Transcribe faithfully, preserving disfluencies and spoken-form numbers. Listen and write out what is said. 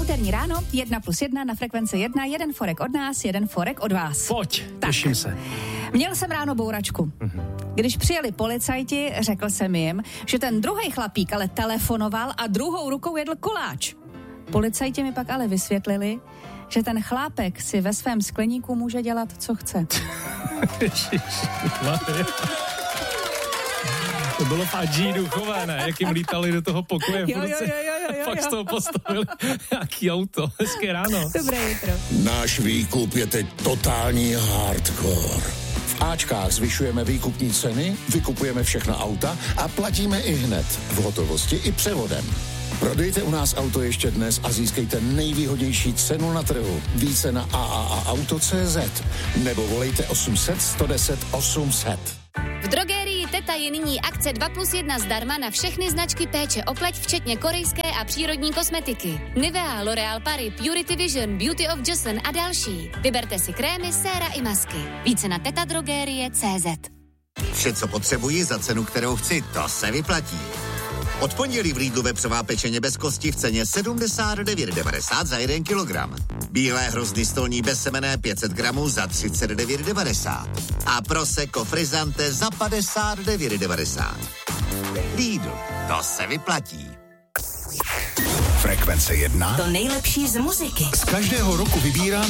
Úterní ráno, jedna plus jedna na frekvenci jedna, jeden forek od nás, jeden forek od vás. Pojď, tak. Těším se. Měl jsem ráno bouračku. Když přijeli policajti, řekl jsem jim, že ten druhý chlapík ale telefonoval a druhou rukou jedl koláč. Policajti mi pak ale vysvětlili, že ten chlápek si ve svém skleníku může dělat, co chce. To bylo Fadží duchové, ne? Jak jim lítali do toho pokoje v Jo, jo, ruce. jo, jo, jo, Pak jo. z toho postavili nějaký auto. Hezké ráno. Dobré jutro. Náš výkup je teď totální hardcore. V Ačkách zvyšujeme výkupní ceny, vykupujeme všechna auta a platíme i hned, v hotovosti i převodem. Prodejte u nás auto ještě dnes a získejte nejvýhodnější cenu na trhu. Více na a a a auto tečka cé zet nebo volejte osm set, sto deset, osm set. V drogerii Teta je nyní akce dva plus jedna zdarma na všechny značky péče o pleť, včetně korejské a přírodní kosmetiky. Nivea, L'Oréal Paris, Purity Vision, Beauty of Joseon a další. Vyberte si krémy, séra i masky. Více na tetadrogerie tečka cé zet. Vše, co potřebuji za cenu, kterou chci, to se vyplatí. Od pondělí v Lidlu vepřová pečeně bez kosti v ceně sedmdesát devět devadesát za jeden kilogram. Bílé hrozny stolní bezsemenné pět set gramů za třicet devět devadesát. A Prosecco Frizzante za padesát devět devadesát. Lidl, to se vyplatí. Frekvence jedna. To nejlepší z muziky. Z každého roku vybírám